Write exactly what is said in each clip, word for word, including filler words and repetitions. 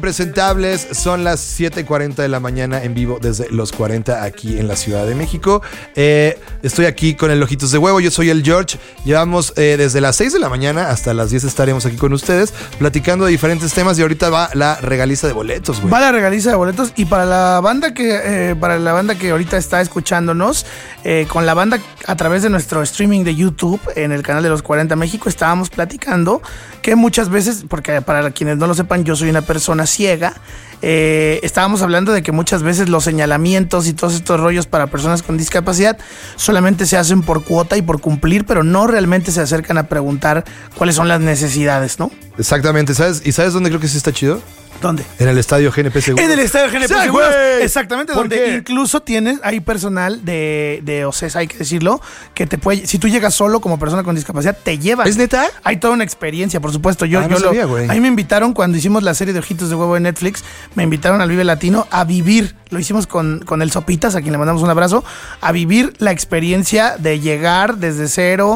Presentables, son las siete cuarenta de la mañana en vivo desde Los cuarenta aquí en la Ciudad de México. Eh, estoy aquí con el Ojitos de Huevo, yo soy el George. Llevamos eh, desde las seis de la mañana hasta las diez estaremos aquí con ustedes platicando de diferentes temas y ahorita va la regaliza de boletos, güey. Va la regaliza de boletos y para la banda que eh, para la banda que ahorita está escuchándonos, eh, con la banda a través de nuestro streaming de YouTube en el canal de Los cuarenta México, estábamos platicando que muchas veces, porque para quienes no lo sepan, yo soy una persona ciega. Eh, estábamos hablando de que muchas veces los señalamientos y todos estos rollos para personas con discapacidad solamente se hacen por cuota y por cumplir, pero no realmente se acercan a preguntar cuáles son las necesidades, ¿no? Exactamente, ¿sabes? ¿Y sabes dónde creo que sí está chido? ¿Dónde? En el estadio G N P Seguros. En el estadio G N P ¡Sí, Seguros. güey! Exactamente, ¿Por donde qué? incluso tienes, hay personal de, de OCESA, hay que decirlo, que te puede, si tú llegas solo como persona con discapacidad, te llevan. ¿Es neta? Hay toda una experiencia, por supuesto. Yo, Ah, no yo sabía, lo, güey. a mí me invitaron cuando hicimos la serie de Ojitos de Huevo en Netflix, me invitaron al Vive Latino a vivir, lo hicimos con, con el Sopitas, a quien le mandamos un abrazo, a vivir la experiencia de llegar desde cero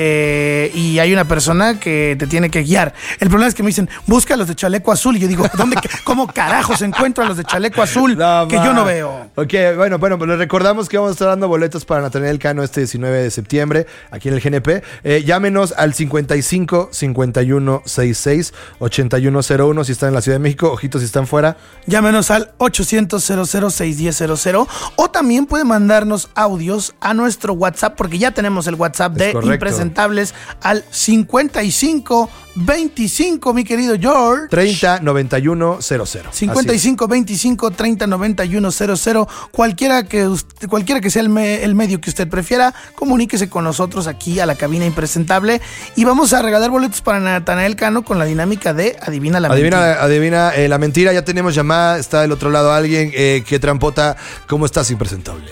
eh, y hay una persona que te tiene que guiar. El problema es que me dicen, busca los de chaleco azul, y yo digo, ¿dónde, cómo carajos encuentro a los de chaleco azul No, que man. yo no veo? Ok, bueno, bueno, pues les recordamos que vamos a estar dando boletos para Natanael Cano este diecinueve de septiembre aquí en el G N P. Eh, llámenos al cincuenta y cinco, cincuenta y uno, sesenta y seis, ochenta y uno cero uno si están en la Ciudad de México. Ojitos si están fuera. Llámenos al ochocientos, cero cero, seis uno cero cero o también puede mandarnos audios a nuestro WhatsApp, porque ya tenemos el WhatsApp Es de correcto. Impresentables al cincuenta y cinco veinticinco, mi querido George. treinta, noventa y uno, cero cero. cincuenta y cinco veinticinco treinta noventa y uno cero cero. Cualquiera que usted, cualquiera que sea el, me, el medio que usted prefiera, comuníquese con nosotros aquí a la cabina Impresentable y vamos a regalar boletos para Natanael Cano con la dinámica de Adivina la Adivina, Mentira. adivina eh, la mentira. Ya tenemos llamada, está del otro lado alguien. Eh, ¿Qué trampota? ¿Cómo estás, Impresentable?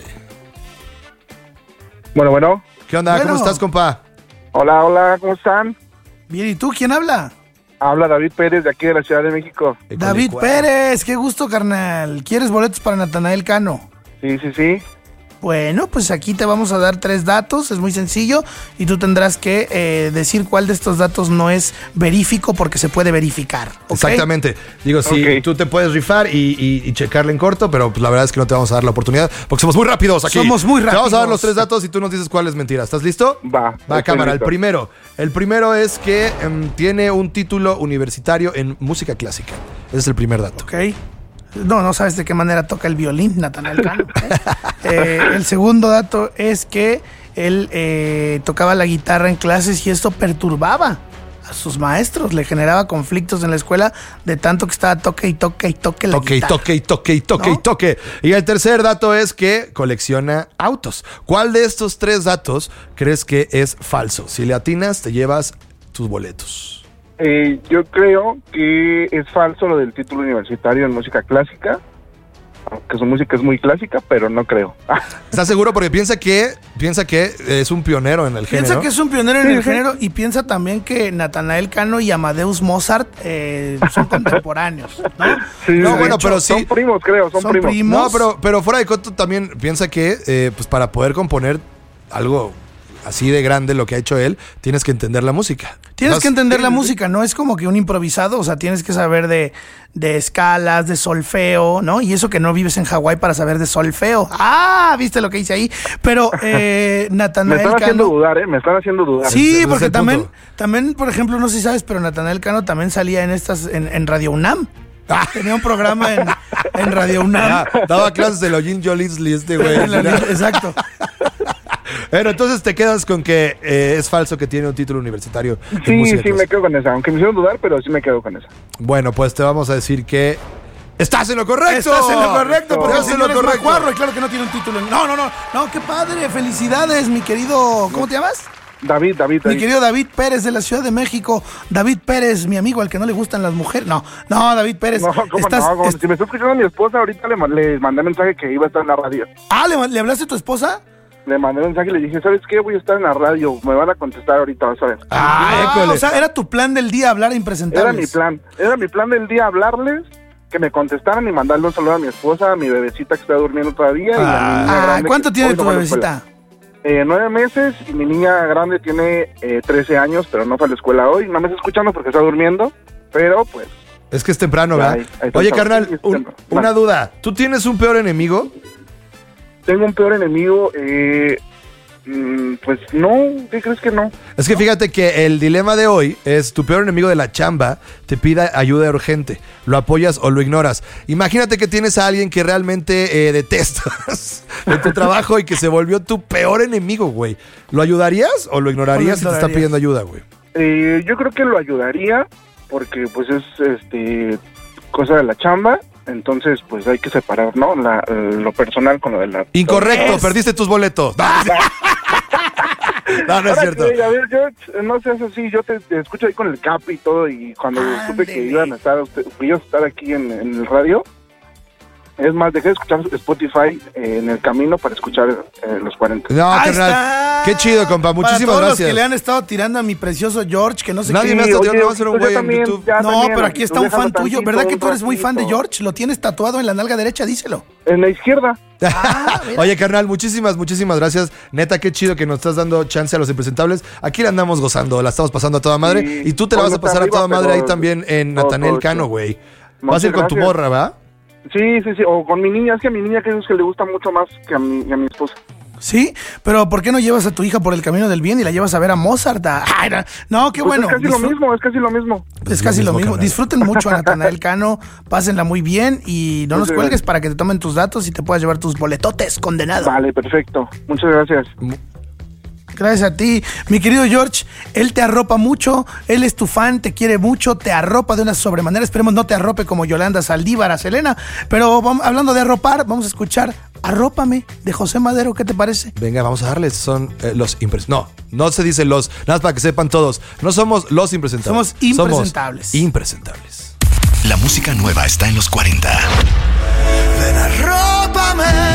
Bueno, bueno. ¿Qué onda? Bueno. ¿Cómo estás, compa? Hola, hola, ¿cómo están? Bien, ¿y tú quién habla? Habla David Pérez de aquí de la Ciudad de México. David Pérez, qué gusto, carnal. ¿Quieres boletos para Natanael Cano? Sí, sí, sí. Bueno, pues aquí te vamos a dar tres datos, es muy sencillo y tú tendrás que eh, decir cuál de estos datos no es verífico porque se puede verificar. ¿Okay? Exactamente. Digo, si Ok. tú te puedes rifar y, y, y checarle en corto, pero pues, la verdad es que no te vamos a dar la oportunidad porque somos muy rápidos aquí. Somos muy Te vamos a dar rápidos. los tres datos y tú nos dices cuál es mentira. ¿Estás listo? Va. Va, estoy cámara. El listo. primero. El primero es que em, tiene un título universitario en música clásica. Ese es el primer dato. ¿Ok? No, no sabes de qué manera toca el violín, Natanael Cano. ¿eh? Eh, el segundo dato es que él eh, tocaba la guitarra en clases y esto perturbaba a sus maestros, le generaba conflictos en la escuela de tanto que estaba toque y toque y toque la Toque y guitarra. toque y toque y toque ¿No? y toque. Y el tercer dato es que colecciona autos. ¿Cuál de estos tres datos crees que es falso? Si le atinas, te llevas tus boletos. Eh, yo creo que es falso lo del título universitario en música clásica. Aunque su música es muy clásica, pero no creo. ¿Estás seguro? Porque piensa que, piensa que es un pionero en el Piensa género. que es un pionero en Sí, el sí. género y piensa también que Natanael Cano y Amadeus Mozart eh, son contemporáneos, ¿no? Sí, No, de bueno, hecho, pero sí- Son primos, creo, son, son primos. primos. No, pero, pero fuera de coto también piensa que eh, pues para poder componer algo así de grande lo que ha hecho él, tienes que entender la música. Tienes Vas- que entender la música, no es como que un improvisado, o sea, tienes que saber de, de escalas, de solfeo, ¿no? Y eso que no vives en Hawái para saber de solfeo. Ah, ¿viste lo que hice ahí? Pero eh, Me Natanael están haciendo Cano... dudar, ¿eh? Me están haciendo dudar. Ese Sí, es porque el también, punto. también, por ejemplo, no sé si sabes, pero Natanael Cano también salía en estas, en, en Radio UNAM. Tenía un programa en, en Radio UNAM. Ah, daba clases de Login Jolisli este güey. En la- Exacto. Pero entonces te quedas con que eh, es falso que tiene un título universitario en Sí, música sí, me clásica. quedo con esa. Aunque me hicieron dudar, pero sí me quedo con esa. Bueno, pues te vamos a decir que estás en lo correcto. Estás en lo correcto, porque el Estás en señor lo es correcto. macuarro y claro que no tiene un título. No, no, no, no, qué padre, felicidades, mi querido, ¿cómo te llamas? David, David, Mi David. querido David Pérez de la Ciudad de México. David Pérez, mi amigo al que no le gustan las mujeres. No, no, David Pérez. No, ¿cómo estás- no? ¿Cómo? est- Si me está escuchando mi esposa, ahorita le, ma- le mandé mensaje que iba a estar en la radio. Ah, ¿le, ¿le hablaste a tu esposa? Le mandé mensaje y le dije, ¿sabes qué? Voy a estar en la radio. Me van a contestar ahorita, vas a ver. Ah, Ah, école. o sea, era tu plan del día hablar a impresentables. Era mi plan. Era mi plan del día hablarles, que me contestaran y mandarle un saludo a mi esposa, a mi bebecita que está durmiendo todavía. y a mi niña Ah, grande ¿cuánto que tiene hoy tu no fue a la escuela. bebecita? Eh, nueve meses y mi niña grande tiene eh, trece años, pero no fue a la escuela hoy. No me está escuchando porque está durmiendo, pero pues Es que es temprano, Ya, ¿verdad? ahí- ahí está Oye, el sábado. carnal, Sí, es un- temprano. una Vale. duda. ¿Tú tienes un peor enemigo? Tengo un peor enemigo, eh, mm, pues no, ¿qué crees que no? Es que fíjate que el dilema de hoy es tu peor enemigo de la chamba te pida ayuda urgente. ¿Lo apoyas o lo ignoras? Imagínate que tienes a alguien que realmente eh, detestas en tu trabajo y que se volvió tu peor enemigo, güey. ¿Lo ayudarías o lo ignorarías si te está ignorarías? pidiendo ayuda, güey? Eh, yo creo que lo ayudaría porque pues es este cosa de la chamba, entonces pues hay que separar, ¿no? La, lo personal con lo de la... Incorrecto, Es- perdiste tus boletos. No, no es Ahora cierto. que, a ver, George, no seas así, yo te, te escucho ahí con el Capi y todo, y cuando supe que Ándele. iban a estar, usted, que ibas a estar aquí en, en el radio, es más, dejé de escuchar Spotify eh, en el camino para escuchar eh, los cuarenta. No, Ahí carnal. está. Qué chido, compa. Para Muchísimas todos gracias. los que le han estado tirando a mi precioso George, que no sé Nadie qué. me ha estado tirando, oye, vamos a hacer un pues yo güey en también, YouTube. ya No, también, pero aquí está tú un fan déjalo tuyo. tantito, ¿Verdad que un tú eres muy fan de ratito. George? ¿Lo tienes tatuado en la nalga derecha? Díselo. En la izquierda. Oye, carnal, muchísimas, muchísimas gracias. Neta, qué chido que nos estás dando chance a los impresentables. Aquí la andamos gozando, la estamos pasando a toda madre. Sí, Y tú te la vas a ponlo pasar a arriba, toda madre pero ahí también en todo, Natanael todo Cano, chido. güey. Vas a Muchas ir con tu gracias. morra, ¿va? Sí, sí, sí, o con mi niña, es que a mi niña que es que le gusta mucho más que a mi, que a mi esposa. Sí, pero ¿por qué no llevas a tu hija por el camino del bien y la llevas a ver a Mozart? A- Ay, no, no, qué Pues bueno. es casi lo Disfrut- mismo, es casi lo mismo. Es casi lo mismo, mismo. carnal. Disfruten mucho a Natanael Cano, pásenla muy bien y no nos Muchas cuelgues gracias. para que te tomen tus datos y te puedas llevar tus boletotes, condenado. Vale, perfecto. Muchas gracias. Gracias a ti, mi querido George. Él te arropa mucho, él es tu fan, te quiere mucho, te arropa de una sobremanera. Esperemos no te arrope como Yolanda Saldívar a Selena. Pero vamos, hablando de arropar, vamos a escuchar Arrópame de José Madero. ¿Qué te parece? Venga, vamos a darles. Son eh, los impresentables. No, no se dice los. Nada más para que sepan todos. No somos los impresentables. Somos impresentables. Somos impresentables. La música nueva está en los cuarenta.